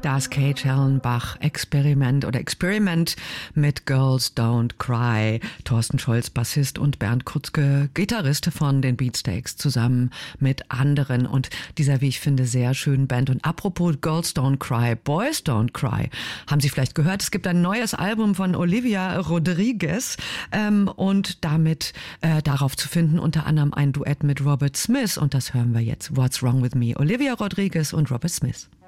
Das Kate Schellenbach Experiment mit Girls Don't Cry. Thorsten Scholz, Bassist, und Bernd Kutzke, Gitarrist von den Beatsteaks, zusammen mit anderen und dieser, wie ich finde, sehr schönen Band. Und apropos Girls Don't Cry, Boys Don't Cry, haben Sie vielleicht gehört, es gibt ein neues Album von Olivia Rodriguez und damit darauf zu finden unter anderem ein Duett mit Robert Smith, und das hören wir jetzt. What's Wrong With Me? Olivia Rodriguez und Robert Smith.